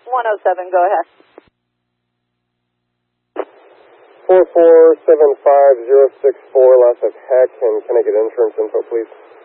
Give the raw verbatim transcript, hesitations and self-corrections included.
one oh seven, go ahead. four four seven five zero six four, last of heck, and can I get insurance info, please?